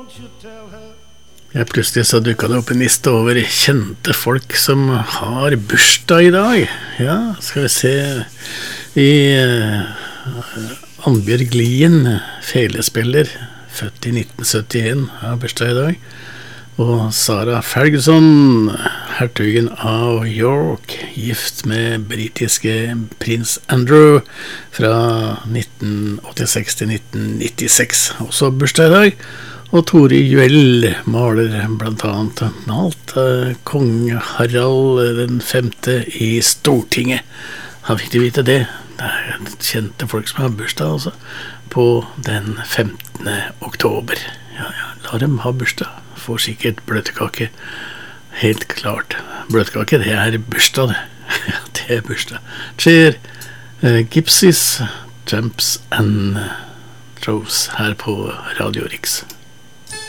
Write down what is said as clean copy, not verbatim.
Ja, plutselig så dukket det opp en liste over kjente folk som har bursdag I dag. Ja, skal vi se I Annbjørg Lien, felespiller, født I 1971, har bursdag I dag. Og Sarah Ferguson, hertugen av York, gift med britiske prins Andrew fra 1986 til 1996, også bursdag I dag. Og Tore Juel maler blant annet malt kong Harald den 5. I Stortinget. Han fikk vite det. Det kjente folk som har bursdag altså, på den 15. oktober. Ja, la dem ha bursdag. Får sikkert bløtkake. Helt klart. Bløtkake, det bursdag, det. Ja, det bursdag. Cheer, Gypsies, Jumps and Throws her på Radio Riks.